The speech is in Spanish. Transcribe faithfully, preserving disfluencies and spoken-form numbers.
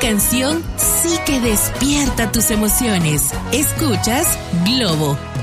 canción sí que despierta tus emociones. Escuchas Globo